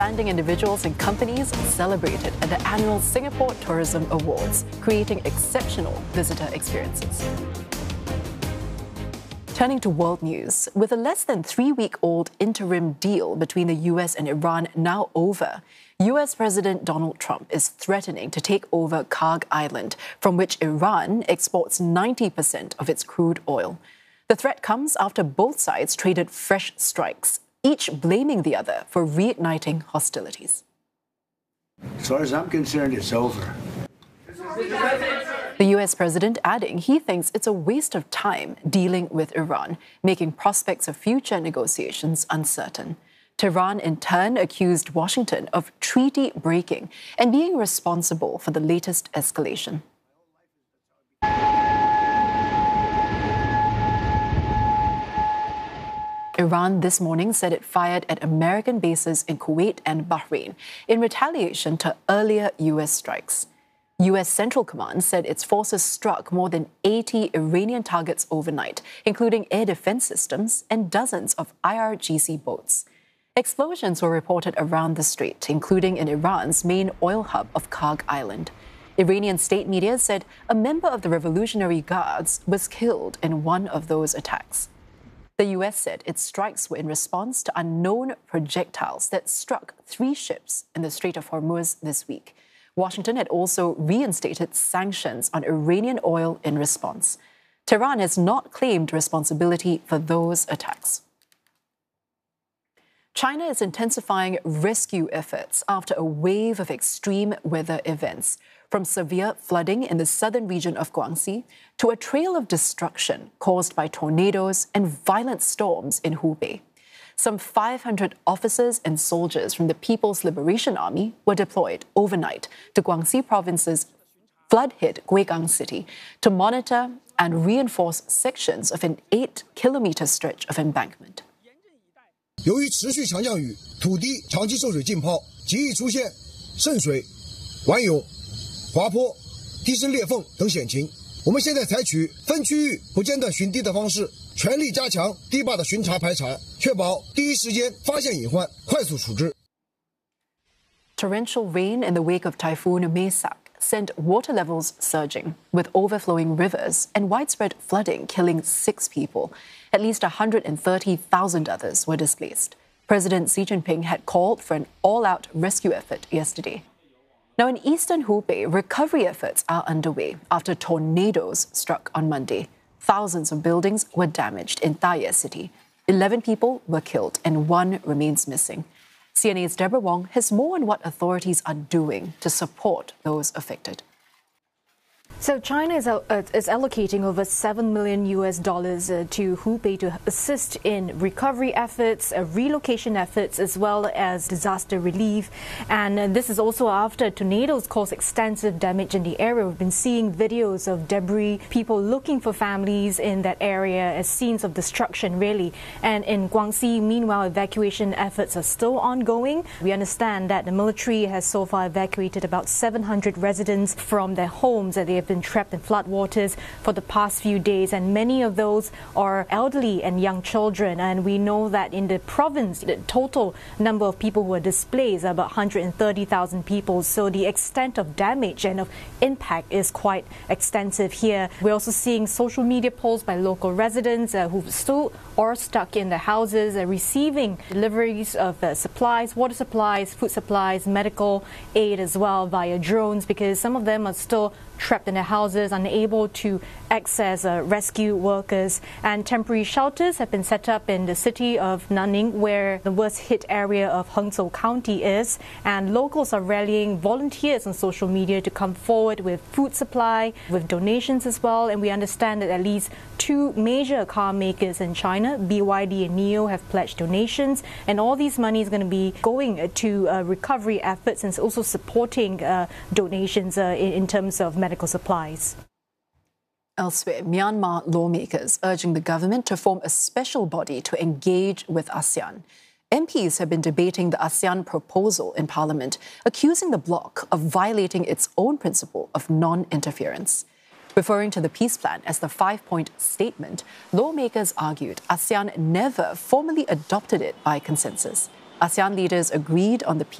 Outstanding individuals and companies celebrated at the annual Singapore Tourism Awards, creating exceptional visitor experiences. Turning to world news, with a less than 3-week-old interim deal between the US and Iran now over, US President Donald Trump is threatening to take over Karg Island, from which Iran exports 90% of its crude oil. The threat comes after both sides traded fresh strikes, each blaming the other for reigniting hostilities. As far as I'm concerned, it's over. The US president adding he thinks it's a waste of time dealing with Iran, making prospects of future negotiations uncertain. Tehran, in turn, accused Washington of treaty breaking and being responsible for the latest escalation. Iran this morning said it fired at American bases in Kuwait and Bahrain in retaliation to earlier US strikes. US Central Command said its forces struck more than 80 Iranian targets overnight, including air defense systems and dozens of IRGC boats. Explosions were reported around the strait, including in Iran's main oil hub of Karg Island. Iranian state media said a member of the Revolutionary Guards was killed in one of those attacks. The US said its strikes were in response to unknown projectiles that struck 3 ships in the Strait of Hormuz this week. Washington had also reinstated sanctions on Iranian oil in response. Tehran has not claimed responsibility for those attacks. China is intensifying rescue efforts after a wave of extreme weather events, from severe flooding in the southern region of Guangxi to a trail of destruction caused by tornadoes and violent storms in Hubei. Some 500 officers and soldiers from the People's Liberation Army were deployed overnight to Guangxi Province's flood-hit Guigang City to monitor and reinforce sections of an 8-kilometer stretch of embankment. 由于持续强降雨，土地长期受水浸泡，极易出现渗水、顽涌、滑坡、地势裂缝等险情。我们现在采取分区域不间断巡堤的方式，全力加强堤坝的巡查排查，确保第一时间发现隐患，快速处置。 Torrential rain in the wake of Typhoon Maisak sent water levels surging, with overflowing rivers and widespread flooding killing 6 people. At least 130,000 others were displaced. President Xi Jinping had called for an all-out rescue effort yesterday. Now, in eastern Hubei, recovery efforts are underway after tornadoes struck on Monday. Thousands of buildings were damaged in Daya City. 11 people were killed and 1 remains missing. CNA's Deborah Wong has more on what authorities are doing to support those affected. So China is allocating over $7 million to Hubei to assist in recovery efforts, relocation efforts, as well as disaster relief. And this is also after tornadoes caused extensive damage in the area. We've been seeing videos of debris, people looking for families in that area as scenes of destruction, really. And in Guangxi, meanwhile, evacuation efforts are still ongoing. We understand that the military has so far evacuated about 700 residents from their homes that they have been trapped in floodwaters for the past few days, and many of those are elderly and young children. And we know that in the province, the total number of people who are displaced are about 130,000 people. So the extent of damage and of impact is quite extensive here. We're also seeing social media posts by local residents who still are stuck in their houses, receiving deliveries of supplies, water supplies, food supplies, medical aid as well via drones, because some of them are still trapped in their houses, unable to access rescue workers. And temporary shelters have been set up in the city of Nanning, where the worst hit area of Hangzhou County is. And locals are rallying volunteers on social media to come forward with food supply, with donations as well. And we understand that at least 2 major car makers in China, BYD and NIO, have pledged donations. And all these money is going to be going to recovery efforts and also supporting donations in terms of medical supplies. Elsewhere, Myanmar lawmakers urging the government to form a special body to engage with ASEAN. MPs have been debating the ASEAN proposal in Parliament, accusing the bloc of violating its own principle of non-interference. Referring to the peace plan as the 5-point statement, lawmakers argued ASEAN never formally adopted it by consensus. ASEAN leaders agreed on the